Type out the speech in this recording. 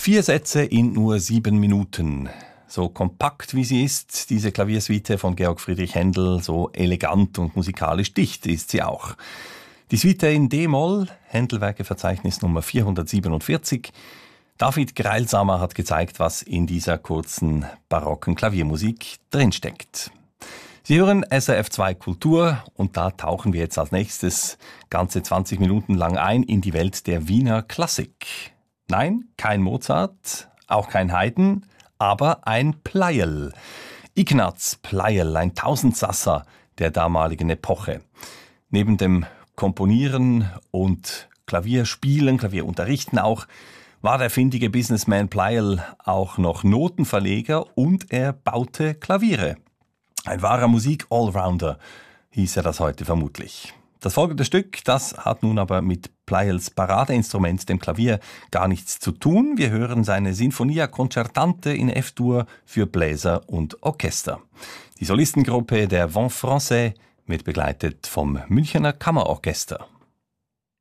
4 Sätze in nur 7 Minuten. So kompakt wie sie ist, diese Klaviersuite von Georg Friedrich Händel, so elegant und musikalisch dicht ist sie auch. Die Suite in D-Moll, Händel-Werke-Verzeichnis Nummer 447. David Greilsamer hat gezeigt, was in dieser kurzen barocken Klaviermusik drinsteckt. Sie hören SRF 2 Kultur und da tauchen wir jetzt als nächstes ganze 20 Minuten lang ein in die Welt der Wiener Klassik. Nein, kein Mozart, auch kein Haydn, aber ein Pleyel. Ignaz Pleyel, ein Tausendsasser der damaligen Epoche. Neben dem Komponieren und Klavierspielen, Klavierunterrichten auch, war der findige Businessman Pleyel auch noch Notenverleger und er baute Klaviere. Ein wahrer Musik-Allrounder hieß er das heute vermutlich. Das folgende Stück, das hat nun aber mit Pleyels Paradeinstrument, dem Klavier, gar nichts zu tun. Wir hören seine Sinfonia Concertante in F-Dur für Bläser und Orchester. Die Solistengruppe der Vent Français wird begleitet vom Münchener Kammerorchester.